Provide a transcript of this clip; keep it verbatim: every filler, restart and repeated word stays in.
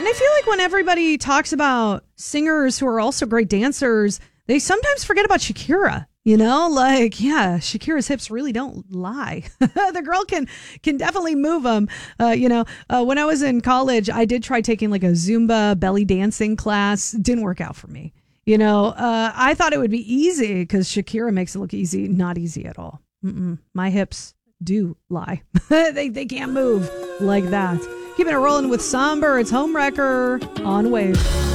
And I feel like when everybody talks about singers who are also great dancers, they sometimes forget about Shakira. You know, like, yeah, Shakira's hips really don't lie. The girl can can definitely move them. Uh, you know, uh, when I was in college, I did try taking like a Zumba belly dancing class. Didn't work out for me. You know, uh, I thought it would be easy because Shakira makes it look easy. Not easy at all. Mm-mm. My hips do lie. they, they can't move like that. Keeping it rolling with Somber. It's Homewrecker on Wave.